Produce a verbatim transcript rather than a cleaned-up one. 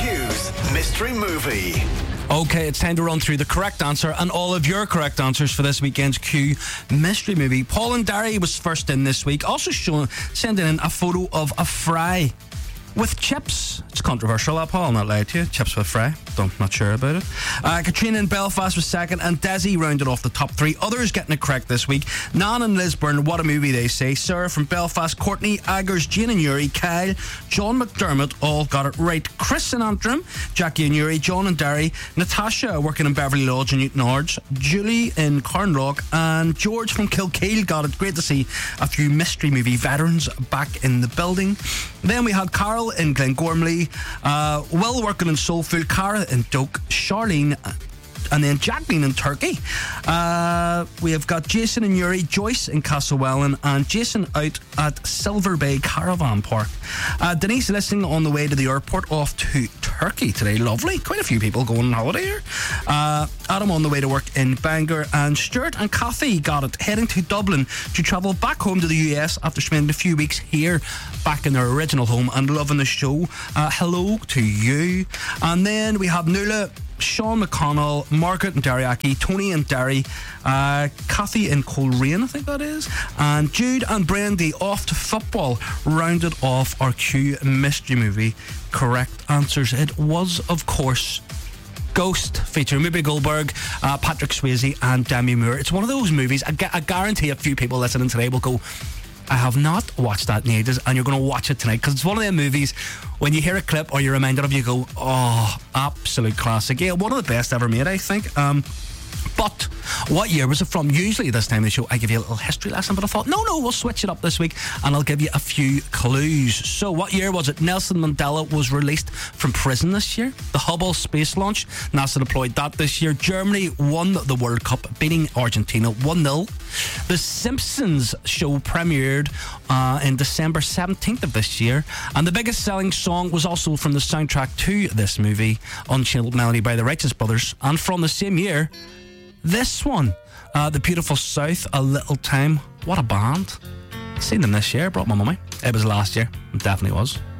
Q's Mystery Movie. Okay, it's time to run through the correct answer and all of your correct answers for this weekend's Q Mystery Movie. Paul and Derry was first in this week, also showing, sending in a photo of a fry with chips. It's controversial, that, Paul, I'll not lie to you. Chips with fry. Don't, not sure about it. Uh, Katrina in Belfast was second, and Desi rounded off the top three. Others getting it correct this week. Nan in Lisburn, what a movie, they say. Sarah from Belfast, Courtney, Aggers, Jane and Yuri, Kyle, John McDermott all got it right. Chris in Antrim, Jackie and Yuri, John and Derry, Natasha working in Beverly Lodge and Newton Ards, Julie in Carnlough, and George from Kilkeel got it. Great to see a few mystery movie veterans back in the building. Then we had Carol in Glengormley, uh, Will working in Soulful, Cara in Doak, Charlene, and then Jacqueline in Turkey. Uh, we have got Jason and Yuri, Joyce in Castlewellan, and Jason out at Silver Bay Caravan Park. Uh, Denise listening on the way to the airport off to Turkey today. Lovely. Quite a few people going on holiday here. Uh, Adam on the way to work in Bangor, and Stuart and Kathy got it, heading to Dublin to travel back home to the U S after spending a few weeks here back in their original home and loving the show. Uh, hello to you. And then we have Nuala, Sean McConnell, Margaret and Derryaki, Tony and Derry, uh, Kathy in Coleraine, I think that is, and Jude and Brandy off to football rounded off our Q Mystery Movie correct answers. It was, of course, Ghost, featuring Whoopi Goldberg, uh, Patrick Swayze and Demi Moore. It's one of those movies, I, gu- I guarantee a few people listening today will go, I have not watched that in ages, and you're going to watch it tonight, because it's one of them movies, when you hear a clip or you're reminded of, you go, oh, absolute classic. Yeah, one of the best ever made, I think. Um, but what year was it from? Usually this time of the show I give you a little history lesson, but I thought, no, no, we'll switch it up this week and I'll give you a few clues. So what year was it? Nelson Mandela was released from prison this year. The Hubble space launch, NASA deployed that this year. Germany won the World Cup, beating Argentina one nil. The Simpsons show premiered uh, in December seventeenth of this year, and the biggest selling song was also from the soundtrack to this movie, Unchained Melody by the Righteous Brothers. And from the same year, this one, uh, The Beautiful South, A Little Time. What a band. Seen them this year, brought my mummy. It was last year, it definitely was.